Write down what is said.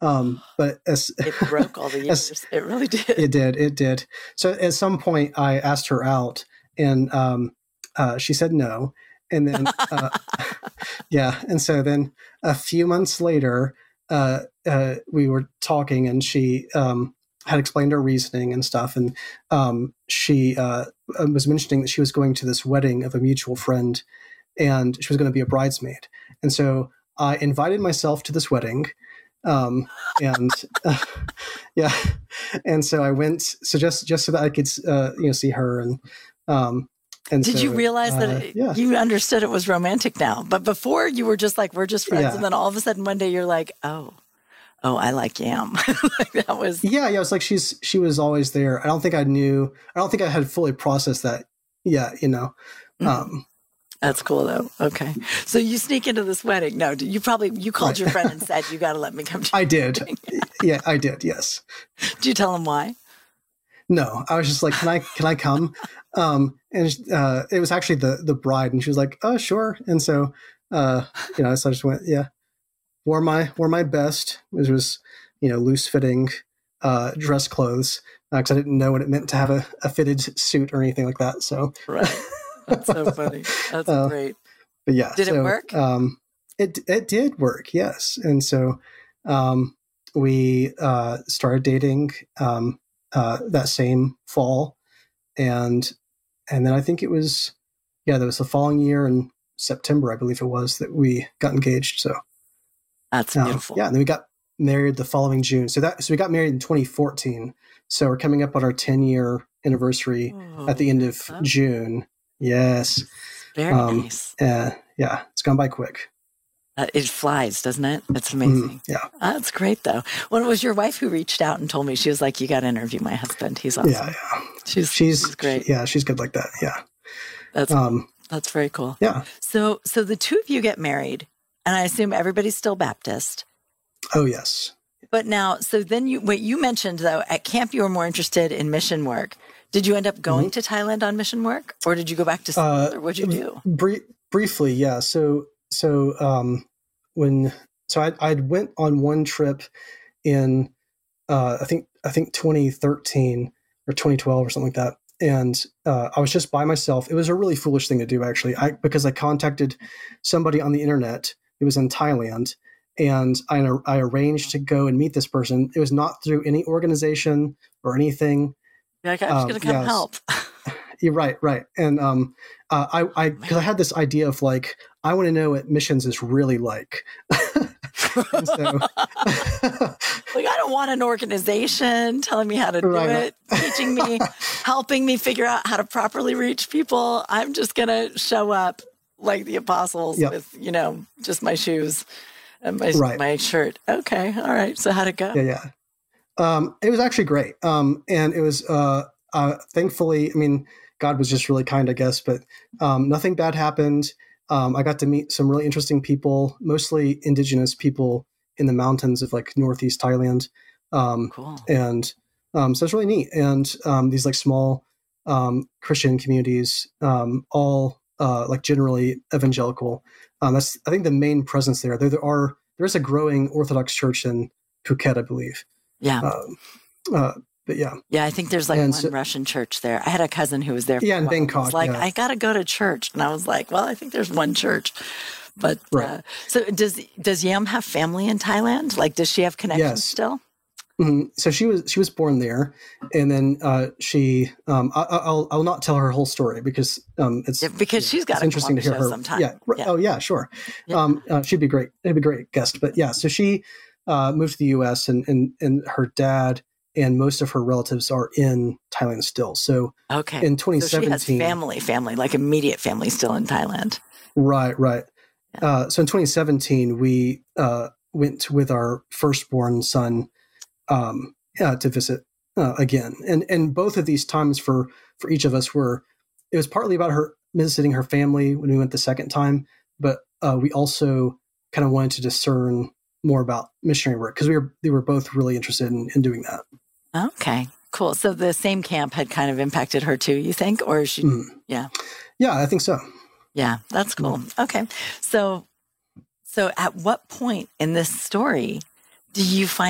But it broke all the years. It really did. It did. So at some point I asked her out, and she said no. And then, yeah. And so then a few months later, we were talking, and she had explained her reasoning and stuff. And she was mentioning that she was going to this wedding of a mutual friend, and she was going to be a bridesmaid. And so I invited myself to this wedding. And yeah. And so I went, so just so that I could, see her. And did you realize that you understood it was romantic now? But before you were just like, we're just friends. Yeah. And then all of a sudden one day you're like, oh, I like Yam. Like that was. Yeah. It was like, she was always there. I don't think I had fully processed that. Yeah. That's cool though. Okay. So you sneak into this wedding. No, you called your friend and said, you got to let me come to I did. Yeah, I did. Yes. Did you tell him why? No, I was just like, can I come? And it was actually the bride, and she was like, oh, sure. And so, so I just went, yeah, wore my best. It was, loose fitting, dress clothes. Cause I didn't know what it meant to have a fitted suit or anything like that. So, right. That's so funny. That's great. But yeah. Did it work? It did work. Yes. And so, we, started dating, that same fall. And then I think it was, that was the following year in September, I believe it was, that we got engaged. So that's beautiful. Yeah. And then we got married the following June. So we got married in 2014. So we're coming up on our 10-year anniversary at the end of June. Yes. Very nice. Yeah. It's gone by quick. It flies, doesn't it? It's amazing. Yeah. That's great, though. Well, it was your wife who reached out and told me. She was like, you got to interview my husband. He's awesome. Yeah. She's great. Yeah, she's good like that. Yeah. That's very cool. Yeah. So the two of you get married, and I assume everybody's still Baptist. Oh, yes. But now, so then you mentioned, though, at camp you were more interested in mission work. Did you end up going to Thailand on mission work, or did you go back to school, or what'd you do? Briefly, yeah. So I went on one trip in I think 2013 or 2012 or something like that, and I was just by myself. It was a really foolish thing to do, actually, because I contacted somebody on the internet who was in Thailand, and I arranged to go and meet this person. It was not through any organization or anything. You're like, I'm just going to come help. You're right. And because I had this idea of like, I want to know what missions is really like. And so, like, I don't want an organization telling me how to do it, teaching me, helping me figure out how to properly reach people. I'm just going to show up like the apostles with, just my shoes and my shirt. Okay. All right. So how'd it go? Yeah. It was actually great. And it was, thankfully, I mean, God was just really kind, I guess, but nothing bad happened. I got to meet some really interesting people, mostly indigenous people in the mountains of like Northeast Thailand. Cool. And so it's really neat. And these like small Christian communities, all like generally evangelical. That's, I think, the main presence there. There is a growing Orthodox church in Phuket, I believe. Yeah. But yeah. Yeah, I think there's like one Russian church there. I had a cousin who was there. In Bangkok. Was like, I got to go to church. And I was like, well, I think there's one church. But so does Yam have family in Thailand? Like, does she have connections still? Mm-hmm. So she was born there, and then she I'll not tell her whole story because because she's got interesting to hear her sometime. Yeah. Oh yeah, sure. Yeah. She'd be great. It'd be a great guest. But yeah, so she moved to the U.S. and her dad and most of her relatives are in Thailand still. So in 2017, so she has family, like immediate family still in Thailand. Right. Yeah. So in 2017, we went with our firstborn son to visit again. And both of these times for each of us it was partly about her visiting her family when we went the second time, but we also kind of wanted to discern more about missionary work because they were both really interested in doing that. Okay, cool. So the same camp had kind of impacted her too, you think? Or is she, Yeah, I think so. Yeah, that's cool. Okay. So at what point in this story do you find